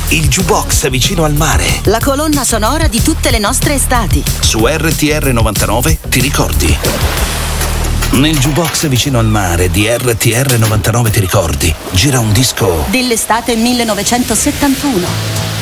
il jukebox vicino al mare. La colonna sonora di tutte le nostre estati. Su RTR 99 ti ricordi? Nel jukebox vicino al mare di RTR 99 ti ricordi? Gira un disco dell'estate 1971.